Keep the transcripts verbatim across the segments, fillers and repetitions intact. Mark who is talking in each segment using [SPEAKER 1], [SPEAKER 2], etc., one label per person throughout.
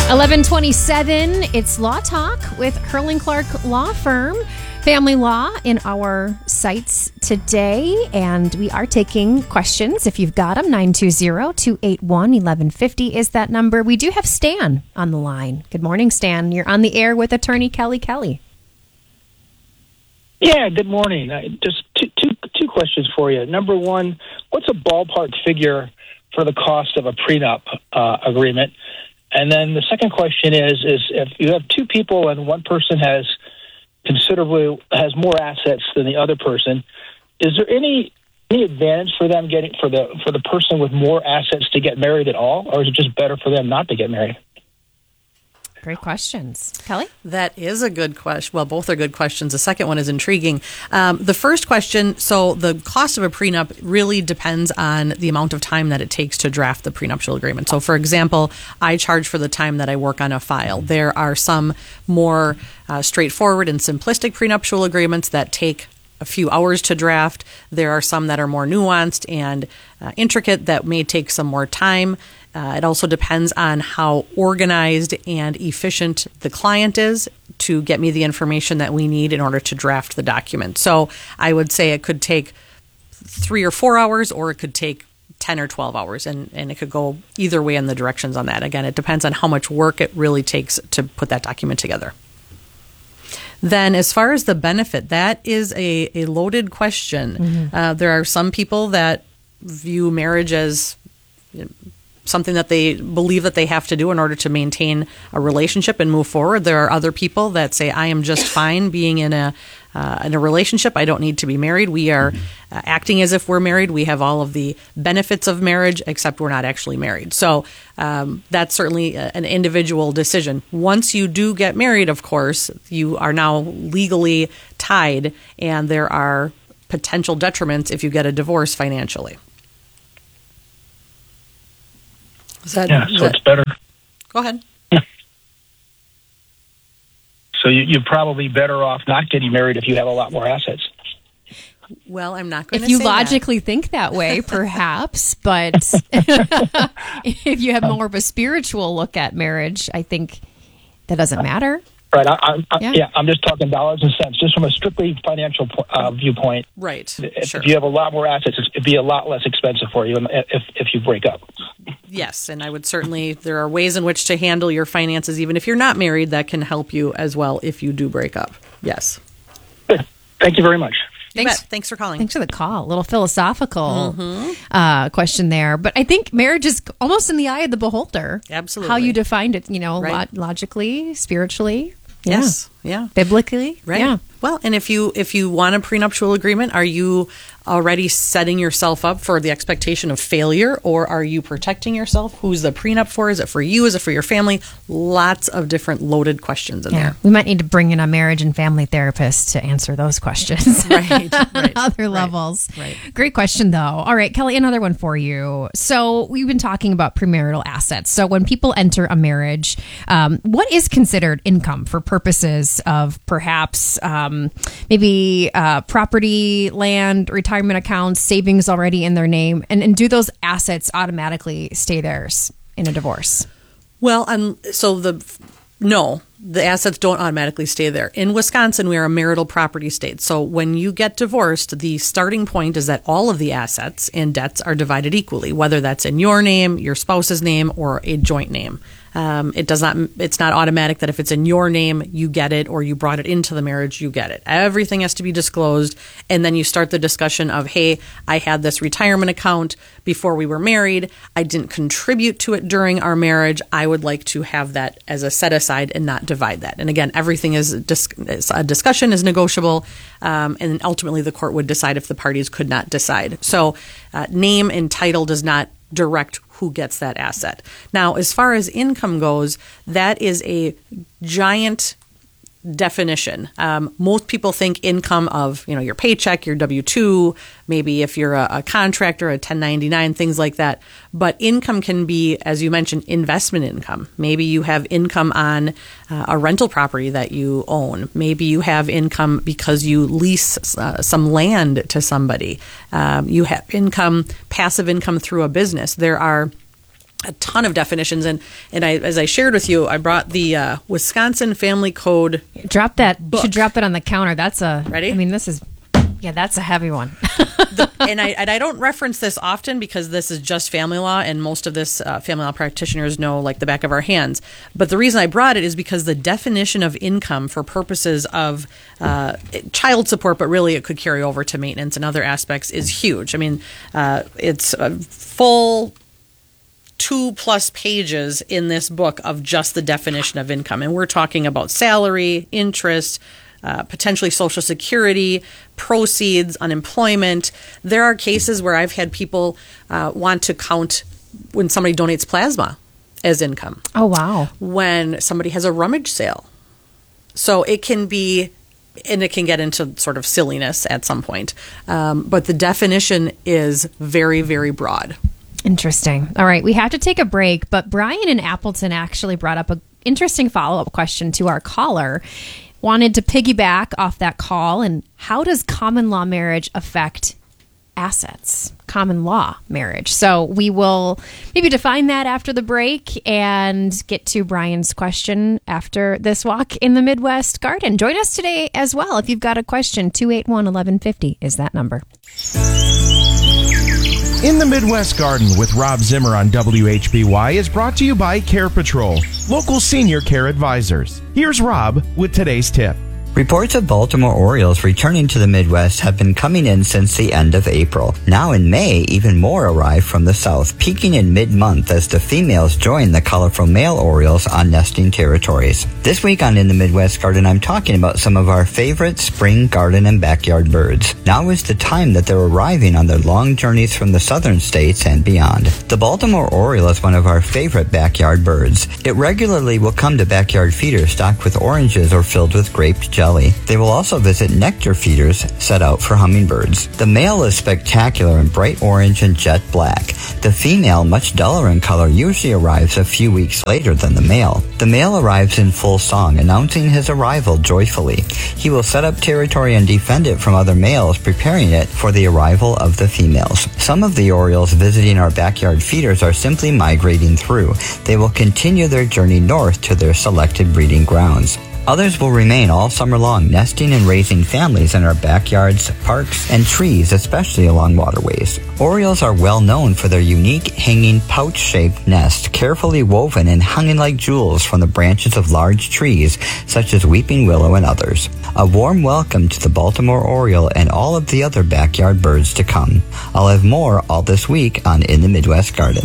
[SPEAKER 1] eleven twenty-seven, it's Law Talk with Herling Clark Law Firm, family law in our sights today. And we are taking questions. If you've got them, nine two zero, two eight one, one one five zero is that number. We do have Stan on the line. Good morning, Stan. You're on the air with attorney Kelly Kelly.
[SPEAKER 2] Yeah, good morning. Uh, just two, two, two questions for you. Number one, what's a ballpark figure for the cost of a prenup uh, agreement? And then the second question is, is if you have two people and one person has considerably has more assets than the other person, is there any any advantage for them getting for the for the person with more assets to get married at all, or is it just better for them not to get married?
[SPEAKER 1] Great questions. Kelly?
[SPEAKER 3] That is a good question. Well, both are good questions. The second one is intriguing. Um, the first question, so the cost of a prenup really depends on the amount of time that it takes to draft the prenuptial agreement. So, for example, I charge for the time that I work on a file. There are some more uh, straightforward and simplistic prenuptial agreements that take a few hours to draft. There are some that are more nuanced and uh, intricate that may take some more time. Uh, it also depends on how organized and efficient the client is to get me the information that we need in order to draft the document. So I would say it could take three or four hours, or it could take ten or twelve hours, and, and it could go either way in the directions on that. Again, it depends on how much work it really takes to put that document together. Then as far as the benefit, that is a, a loaded question. Mm-hmm. Uh, there are some people that view marriage as you know, something that they believe that they have to do in order to maintain a relationship and move forward. There are other people that say, I am just fine being in a uh, in a relationship. I don't need to be married. We are uh, acting as if we're married. We have all of the benefits of marriage, except we're not actually married. So um, that's certainly a, an individual decision. Once you do get married, of course, you are now legally tied, and there are potential detriments if you get a divorce financially. Is that,
[SPEAKER 2] yeah,
[SPEAKER 3] is
[SPEAKER 2] so
[SPEAKER 3] that,
[SPEAKER 2] it's better.
[SPEAKER 3] Go ahead.
[SPEAKER 2] So you, you're probably better off not getting married if you have a lot more assets.
[SPEAKER 3] Well, I'm not going to
[SPEAKER 1] If you
[SPEAKER 3] say
[SPEAKER 1] logically
[SPEAKER 3] that.
[SPEAKER 1] think that way, perhaps, but if you have more of a spiritual look at marriage, I think that doesn't matter.
[SPEAKER 2] Right. I, I, I,
[SPEAKER 1] yeah.
[SPEAKER 2] yeah, I'm just talking dollars and cents, just from a strictly financial uh, viewpoint.
[SPEAKER 3] Right.
[SPEAKER 2] If,
[SPEAKER 3] sure.
[SPEAKER 2] if you have a lot more assets, it'd be a lot less expensive for you if if you break up.
[SPEAKER 3] Yes, and I would certainly, there are ways in which to handle your finances, even if you're not married, that can help you as well if you do break up. Yes.
[SPEAKER 2] Good. Thank you very much.
[SPEAKER 3] Thanks. Thanks for calling.
[SPEAKER 1] Thanks for the call. A little philosophical
[SPEAKER 3] mm-hmm.
[SPEAKER 1] uh, question there. But I think marriage is almost in the eye of the beholder.
[SPEAKER 3] Absolutely.
[SPEAKER 1] How you defined it, you know,
[SPEAKER 3] right.
[SPEAKER 1] lo- logically, spiritually.
[SPEAKER 3] Yes. Yeah. yeah.
[SPEAKER 1] Biblically.
[SPEAKER 3] Right.
[SPEAKER 1] Yeah.
[SPEAKER 3] Well, and if you if you want a prenuptial agreement, are you already setting yourself up for the expectation of failure, or are you protecting yourself? Who's the prenup for? Is it for you? Is it for your family? Lots of different loaded questions in
[SPEAKER 1] yeah.
[SPEAKER 3] there.
[SPEAKER 1] We might need to bring in a marriage and family therapist to answer those questions.
[SPEAKER 3] Right. right
[SPEAKER 1] on other
[SPEAKER 3] right,
[SPEAKER 1] levels.
[SPEAKER 3] Right.
[SPEAKER 1] Great question, though. All right, Kelly, another one for you. So we've been talking about premarital assets. So when people enter a marriage, um, what is considered income for purposes of perhaps um, maybe uh, property, land, retirement accounts, savings already in their name, and, and do those assets automatically stay theirs in a divorce?
[SPEAKER 3] Well, um, so the no, the assets don't automatically stay there. In Wisconsin, we are a marital property state. So when you get divorced, the starting point is that all of the assets and debts are divided equally, whether that's in your name, your spouse's name, or a joint name. Um, it does not. It's not automatic that if it's in your name, you get it, or you brought it into the marriage, you get it. Everything has to be disclosed, and then you start the discussion of, hey, I had this retirement account before we were married. I didn't contribute to it during our marriage. I would like to have that as a set aside and not divide that. And again, everything is dis- a discussion is negotiable, um, and ultimately the court would decide if the parties could not decide. So, uh, name and title does not direct who gets that asset. Now, as far as income goes, that is a giant definition. Um, most people think income of, you know, your paycheck, your W two, maybe if you're a, a contractor, a ten ninety-nine, things like that. But income can be, as you mentioned, investment income. Maybe you have income on uh, a rental property that you own. Maybe you have income because you lease uh, some land to somebody. Um, you have income, passive income through a business. There are a ton of definitions. And, and I, as I shared with you, I brought the uh, Wisconsin Family Code.
[SPEAKER 1] Drop that.
[SPEAKER 3] Book.
[SPEAKER 1] You should drop that on the counter. That's a.
[SPEAKER 3] Ready?
[SPEAKER 1] I mean, this is. Yeah, that's a heavy one.
[SPEAKER 3] the, and I and I don't reference this often because this is just family law, and most of this uh, family law practitioners know like the back of our hands. But the reason I brought it is because the definition of income for purposes of uh, child support, but really it could carry over to maintenance and other aspects, is huge. I mean, uh, it's a full two plus pages in this book of just the definition of income, and we're talking about salary, interest, Uh, potentially Social Security, proceeds, unemployment. There are cases where I've had people uh, want to count when somebody donates plasma as income.
[SPEAKER 1] Oh, wow.
[SPEAKER 3] When somebody has a rummage sale. So it can be, and it can get into sort of silliness at some point. Um, but the definition is very, very broad.
[SPEAKER 1] Interesting. All right. We have to take a break, but Brian in Appleton actually brought up an interesting follow-up question to our caller. Wanted to piggyback off that call, and how does common law marriage affect assets? Common law marriage. So we will maybe define that after the break and get to Brian's question after this walk in the Midwest Garden. Join us today as well. If you've got a question, two eight one, eleven fifty is that number.
[SPEAKER 4] In the Midwest Garden with Rob Zimmer on W H B Y is brought to you by Care Patrol, local senior care advisors. Here's Rob with today's tip.
[SPEAKER 5] Reports of Baltimore Orioles returning to the Midwest have been coming in since the end of April. Now in May, even more arrive from the south, peaking in mid-month as the females join the colorful male Orioles on nesting territories. This week on In the Midwest Garden, I'm talking about some of our favorite spring garden and backyard birds. Now is the time that they're arriving on their long journeys from the southern states and beyond. The Baltimore Oriole is one of our favorite backyard birds. It regularly will come to backyard feeders stocked with oranges or filled with grape jelly. They will also visit nectar feeders set out for hummingbirds. The male is spectacular in bright orange and jet black. The female, much duller in color, usually arrives a few weeks later than the male. The male arrives in full song, announcing his arrival joyfully. He will set up territory and defend it from other males, preparing it for the arrival of the females. Some of the Orioles visiting our backyard feeders are simply migrating through. They will continue their journey north to their selected breeding grounds. Others will remain all summer long, nesting and raising families in our backyards, parks, and trees, especially along waterways. Orioles are well known for their unique hanging pouch-shaped nest, carefully woven and hung in like jewels from the branches of large trees, such as weeping willow and others. A warm welcome to the Baltimore Oriole and all of the other backyard birds to come. I'll have more all this week on In the Midwest Garden.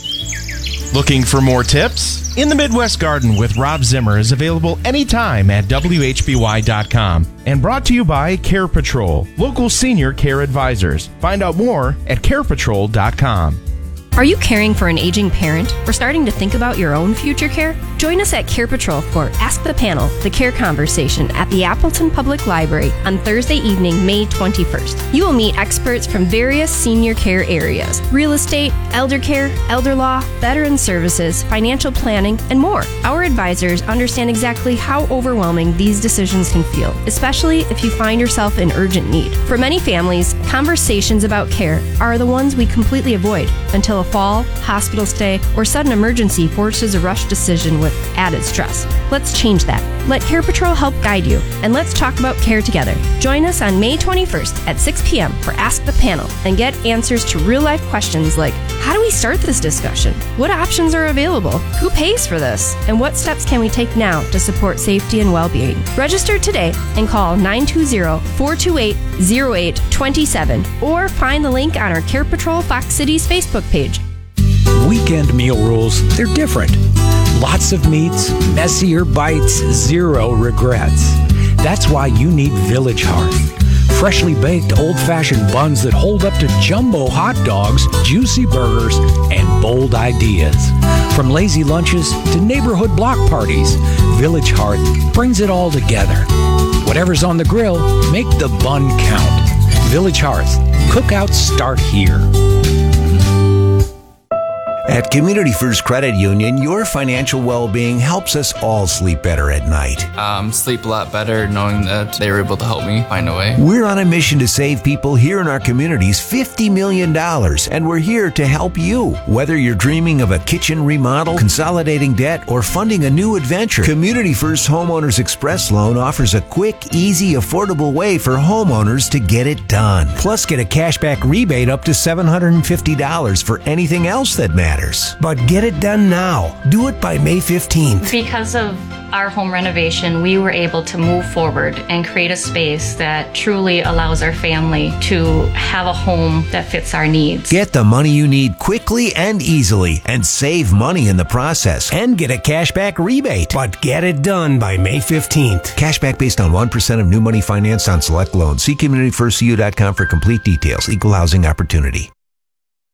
[SPEAKER 4] Looking for more tips? In the Midwest Garden with Rob Zimmer is available anytime at W H B Y dot com and brought to you by Care Patrol, local senior care advisors. Find out more at care patrol dot com.
[SPEAKER 6] Are you caring for an aging parent or starting to think about your own future care? Join us at Care Patrol for Ask the Panel, the care conversation at the Appleton Public Library on Thursday evening, May twenty-first. You will meet experts from various senior care areas: real estate, elder care, elder law, veteran services, financial planning, and more. Our advisors understand exactly how overwhelming these decisions can feel, especially if you find yourself in urgent need. For many families, conversations about care are the ones we completely avoid until a fall, hospital stay, or sudden emergency forces a rush decision with added stress. Let's change that. Let Care Patrol help guide you, and let's talk about care together. Join us on May twenty-first at six p.m. for Ask the Panel and get answers to real-life questions like, how do we start this discussion? What options are available? Who pays for this? And what steps can we take now to support safety and well-being? Register today and call nine two zero, four two eight, zero eight two seven or find the link on our Care Patrol Fox Cities Facebook page.
[SPEAKER 7] Weekend meal rules, they're different. Lots of meats, messier bites, zero regrets. That's why you need Village Hearth. Freshly baked old-fashioned buns that hold up to jumbo hot dogs, juicy burgers, and bold ideas. From lazy lunches to neighborhood block parties, Village Hearth brings it all together. Whatever's on the grill, make the bun count. Village Hearth. Cookouts start here.
[SPEAKER 8] At Community First Credit Union, your financial well-being helps us all sleep better at night.
[SPEAKER 9] Um, sleep a lot better knowing that they were able to help me find a way.
[SPEAKER 8] We're on a mission to save people here in our communities fifty million dollars, and we're here to help you. Whether you're dreaming of a kitchen remodel, consolidating debt, or funding a new adventure, Community First Homeowners Express Loan offers a quick, easy, affordable way for homeowners to get it done. Plus, get a cashback rebate up to seven hundred fifty dollars for anything else that matters. But get it done now. Do it by May fifteenth.
[SPEAKER 10] Because of our home renovation, we were able to move forward and create a space that truly allows our family to have a home that fits our needs.
[SPEAKER 8] Get the money you need quickly and easily and save money in the process and get a cashback rebate. But get it done by May fifteenth. Cashback based on one percent of new money financed on select loans. See community first c u dot com for complete details. Equal housing opportunity.